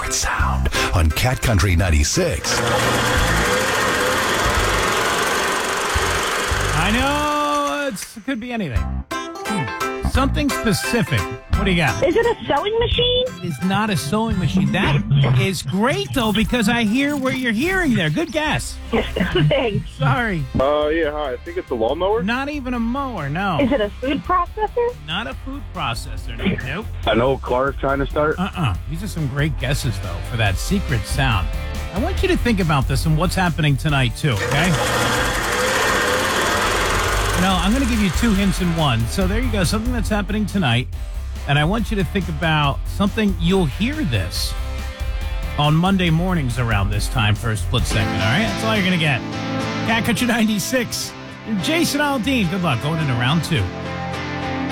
that sound on Cat Country 96. I know it could be anything. Something specific. What do you got? Is it a sewing machine? It is not a sewing machine. That is great, though, because I hear where you're hearing there. Good guess. Thanks. Sorry. Yeah, hi. I think it's a lawnmower. Not even a mower, no. Is it a food processor? Not a food processor. Nope. An old car trying to start. These are some great guesses, though, for that secret sound. I want you to think about this and what's happening tonight, too, okay? No, I'm going to give you two hints in one. So there you go, something that's happening tonight. And I want you to think about something, you'll hear this on Monday mornings around this time for a split second, all right? That's all you're going to get. Cat Country 96. Jason Aldean, good luck going into round two.